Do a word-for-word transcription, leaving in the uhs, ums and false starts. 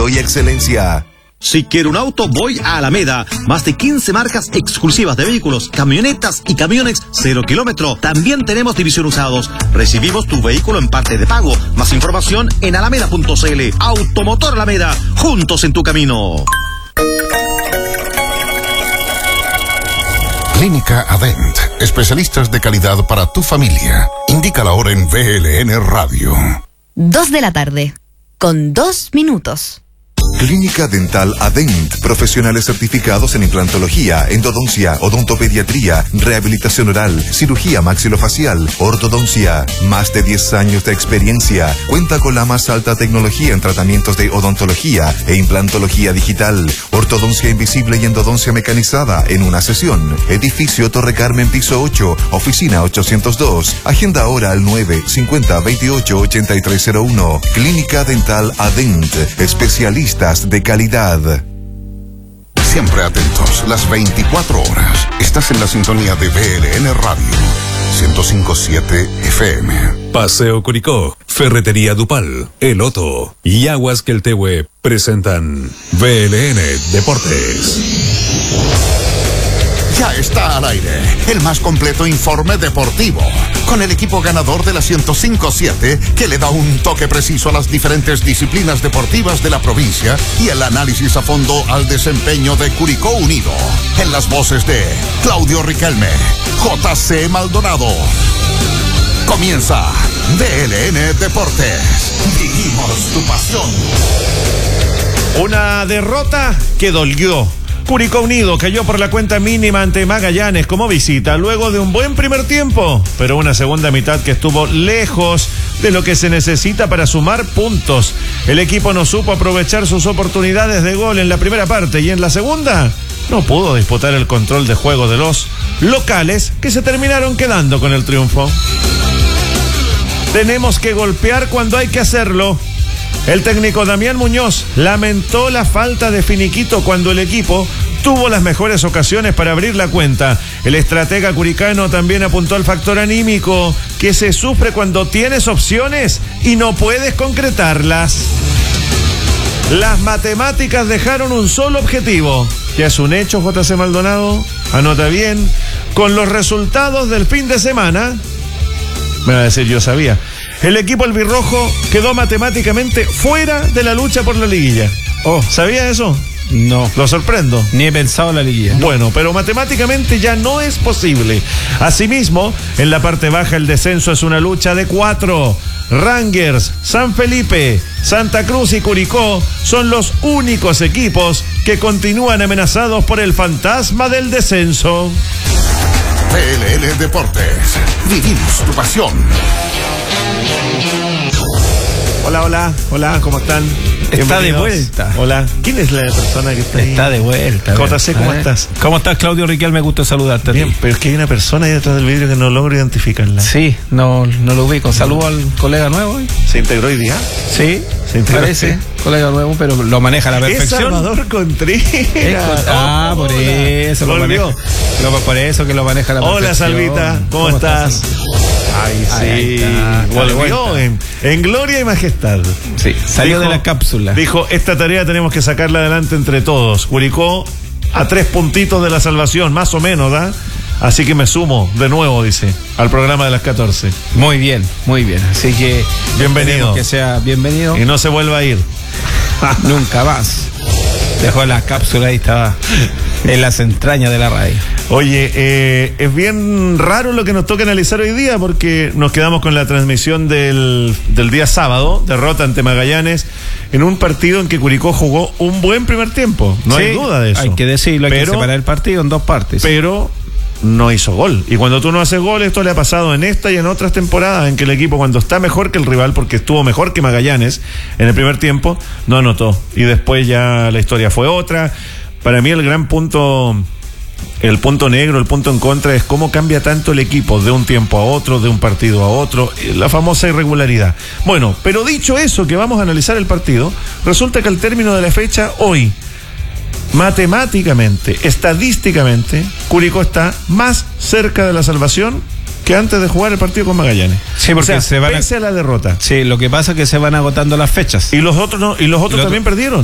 estilo y excelencia. Si quiero un auto, voy a Alameda. Más de quince marcas exclusivas de vehículos, camionetas y camiones cero kilómetro. También tenemos división usados. Recibimos tu vehículo en parte de pago. Más información en alameda punto c l. Automotor Alameda, juntos en tu camino. Clínica Adent, especialistas de calidad para tu familia. Indica la hora en V L N Radio. Dos de la tarde, con dos minutos. Clínica Dental Adent, profesionales certificados en implantología, endodoncia, odontopediatría, rehabilitación oral, cirugía maxilofacial, ortodoncia. Más de diez años de experiencia. Cuenta con la más alta tecnología en tratamientos de odontología e implantología digital, ortodoncia invisible y endodoncia mecanizada en una sesión. Edificio Torre Carmen, piso ocho, oficina ochocientos dos. Agenda ahora al nueve cincuenta veintiocho ochenta y tres cero uno. Clínica Dental Adent, especialistas de calidad. Siempre atentos, las veinticuatro horas. Estás en la sintonía de V L N Radio ciento cinco punto siete F M. Paseo Curicó, Ferretería Dupal, El Otto y Aguas Queltehue presentan V L N Deportes. Ya está al aire el más completo informe deportivo, con el equipo ganador de la ciento cinco punto siete que le da un toque preciso a las diferentes disciplinas deportivas de la provincia y el análisis a fondo al desempeño de Curicó Unido. En las voces de Claudio Riquelme, J C Maldonado. Comienza V L N Deportes. Vivimos tu pasión. Una derrota que dolió. Curicó Unido cayó por la cuenta mínima ante Magallanes como visita luego de un buen primer tiempo, pero una segunda mitad que estuvo lejos de lo que se necesita para sumar puntos. El equipo no supo aprovechar sus oportunidades de gol en la primera parte y en la segunda no pudo disputar el control de juego de los locales, que se terminaron quedando con el triunfo. Tenemos que golpear cuando hay que hacerlo. El técnico Damián Muñoz lamentó la falta de finiquito cuando el equipo tuvo las mejores ocasiones para abrir la cuenta. El estratega curicano también apuntó al factor anímico, que se sufre cuando tienes opciones y no puedes concretarlas. Las matemáticas dejaron un solo objetivo, que es un hecho, J C Maldonado, anota bien, con los resultados del fin de semana. Me va a decir, yo sabía. El equipo albirrojo quedó matemáticamente fuera de la lucha por la liguilla. Oh, ¿sabía eso? No. Lo sorprendo. Ni he pensado en la liguilla. Bueno, pero matemáticamente ya no es posible. Asimismo, en la parte baja el descenso es una lucha de cuatro. Rangers, San Felipe, Santa Cruz y Curicó son los únicos equipos que continúan amenazados por el fantasma del descenso. V L N Deportes. Vivimos tu pasión. Hola, hola, hola, ¿cómo están? Está de vuelta. Hola, ¿quién es la persona que está ahí? Está de vuelta. J C, ¿cómo estás? ¿Cómo estás, Claudio Riquelme? Me gusta saludarte. Bien, pero es que hay una persona ahí detrás del vidrio que no logro identificarla. Sí, no, no lo ubico. Saludo al colega nuevo. ¿eh? ¿Se integró hoy día? Sí, se integró. Parece, colega nuevo, pero lo maneja a la perfección. Es Salvador Contreras. Ah, por eso lo maneja. Lo, por eso que lo maneja a la perfección. Hola, Salvita, ¿cómo, ¿Cómo estás? estás? Ay, sí, Ay, está, volvió en, en gloria y majestad. Sí, salió dijo, de la cápsula. Dijo, esta tarea tenemos que sacarla adelante entre todos. Curicó a tres puntitos de la salvación, más o menos, ¿da? Así que me sumo de nuevo, dice, al programa de las catorce. Muy bien, muy bien. Así que bienvenido. Que sea bienvenido. Y no se vuelva a ir. Nunca más. Dejó la cápsula y estaba en las entrañas de la radio. Oye, eh, es bien raro lo que nos toca analizar hoy día, porque nos quedamos con la transmisión del, del día sábado, derrota ante Magallanes, en un partido en que Curicó jugó un buen primer tiempo. No sí, hay duda de eso. Hay que decirlo, hay pero, que separar el partido en dos partes. Pero no hizo gol. Y cuando tú no haces gol, esto le ha pasado en esta y en otras temporadas, en que el equipo, cuando está mejor que el rival, porque estuvo mejor que Magallanes en el primer tiempo, no anotó. Y después ya la historia fue otra. Para mí el gran punto, el punto negro, el punto en contra es cómo cambia tanto el equipo de un tiempo a otro, de un partido a otro, la famosa irregularidad. Bueno, pero dicho eso, que vamos a analizar el partido, resulta que al término de la fecha, hoy, matemáticamente, estadísticamente, Curicó está más cerca de la salvación que antes de jugar el partido con Magallanes. Sí, porque o sea, se van pese a... a la derrota. Sí, lo que pasa es que se van agotando las fechas. Y los otros no, y los otros y también otro... perdieron.